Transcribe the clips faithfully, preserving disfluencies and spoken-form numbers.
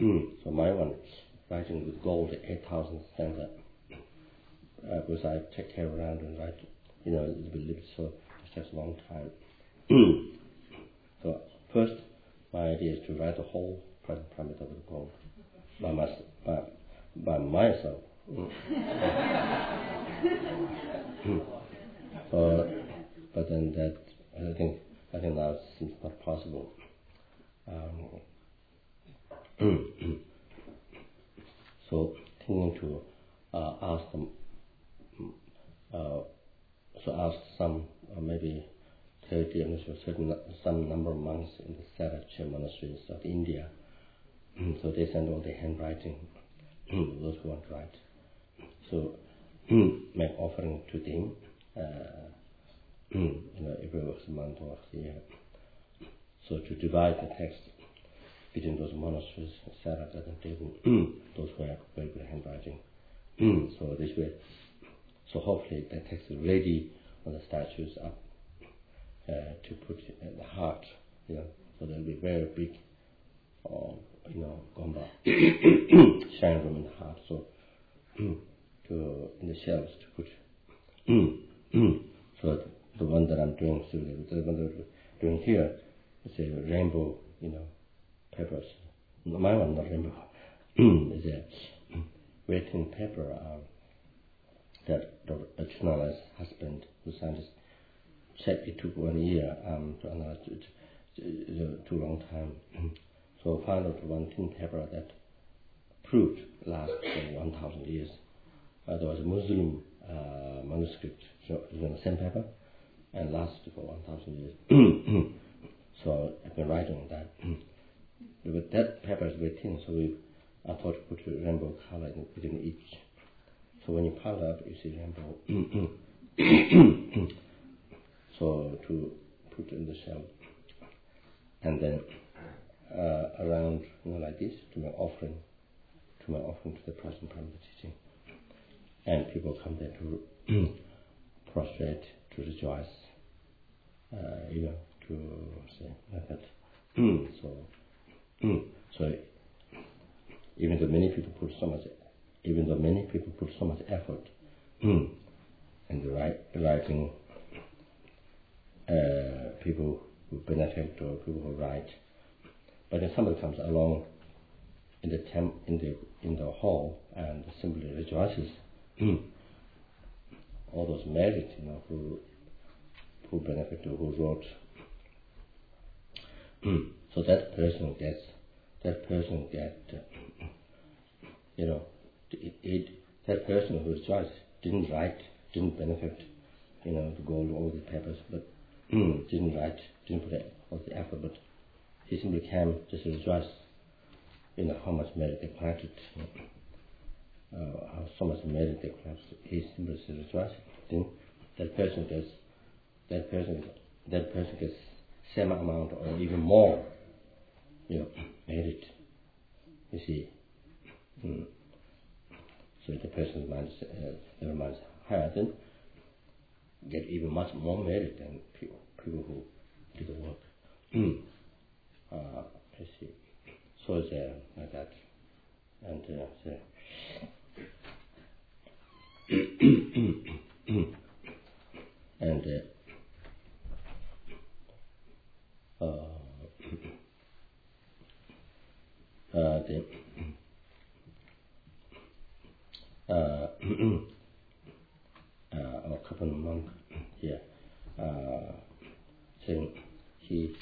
so my one, writing with gold, eight thousand stanza, uh, because I take care around and write, you know, a little bit, little bit, so it takes a long time. So first, my idea is to write the whole present parameter with gold by, my, by, by myself. uh, but then that, I think, I think now it seems not possible. Um, so thinking to uh, ask them, uh, so ask some uh, maybe thirty, I'm not sure, certain some number of monks in the Sarache monasteries of India. So they send all the handwriting, those who want to write. So make offering to them, uh, you know, every month or year. So to divide the text between those monasteries, Saraka and Devu, those who have very good handwriting. So this way, so hopefully the text is ready when the statues up uh, to put in the heart, you know, so there'll be very big, um, you know, gomba, shrine room in the heart. So to in the shelves to put. So the one that I'm doing, so the one that I'm doing here is a rainbow, you know, papers. My one not rainbow. Is a very thin paper um, that the journalist husband, who scientist, checked. It took one year um, to analyze it. It's too long time. So found out one thin paper that proved last for one thousand years. Uh, there was a Muslim uh, manuscript in the same paper and lasted for one thousand years. So I've been writing on that. But that paper is very thin, so we I thought to put a rainbow color in, within each. So when you pile it up, you see rainbow. So to put in the shell, and then uh, around, you know, like this, to my offering, to my offering to the present parameter teaching, and people come there to prostrate, to rejoice, uh, you know, to say like that. so, so even though many people put so much, even though many people put so much effort in the write, writing, uh, people who benefit or people who write, but if somebody comes along in the temp, in the in the hall and simply rejoices, all those merit, you know, who who benefit or who wrote, so that person gets that person get. Uh, You know, it, it, that person who rejoiced didn't write, didn't benefit, you know, to go over all the papers, but didn't write, didn't put all the effort, but he simply came just to rejoice, you know, how much merit they planted, you know, uh, how so much merit they planted. He simply just rejoiced. Then that person gets, that person, that person gets same amount or even more, you know, merit. You see. Mm. So the person's mind, uh, their mind's higher, then get even much more merit than people people who did the work. Mm. Uh, I see. So it's uh, like that, and uh, so and uh, uh, uh, the. Uh, uh, our couple monk here, uh, saying he,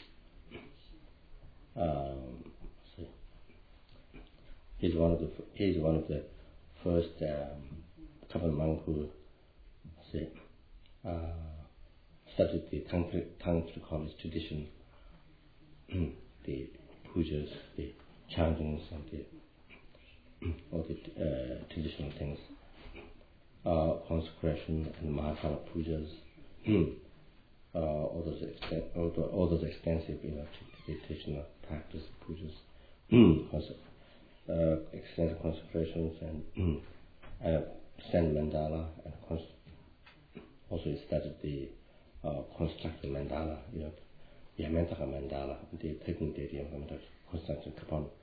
um, see, he's one of the he's one of the first um, couple monk who, say, uh, studied the Tantric, Tantric college tradition, the pujas, the chantings, and the all the uh, traditional things, uh, consecration and Mahakala pujas, uh, all those exten- all, the, all those extensive, you know, traditional practice pujas, cons- uh, extensive consecrations and uh, sand mandala, and cons- also he studied the uh, constructed mandala, you know, Yamantaka mandala, the taking the construction Kapan.